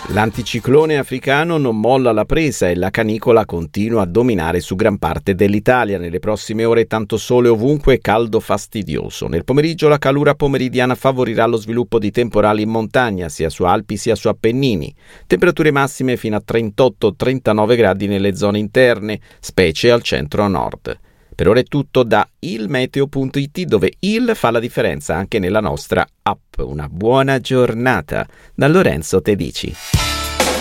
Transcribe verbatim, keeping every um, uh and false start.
L'anticiclone africano non molla la presa e la canicola continua a dominare su gran parte dell'Italia. Nelle prossime ore tanto sole ovunque e caldo fastidioso. Nel pomeriggio la calura pomeridiana favorirà lo sviluppo di temporali in montagna, sia su Alpi sia su Appennini. Temperature massime fino a trentotto trentanove gradi nelle zone interne, specie al centro-nord. Per ora è tutto da ilmeteo punto it, dove il fa la differenza anche nella nostra app. Una buona giornata da Lorenzo Tedici.